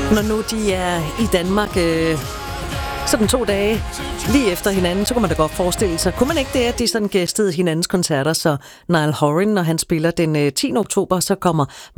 Når nu de er i Danmark sådan 2 dage lige efter hinanden, så kunne man da godt forestille sig. Kunne man ikke det, at de sådan gæstede hinandens koncerter, så Niall Horan, når han spiller den 10. oktober, så kommer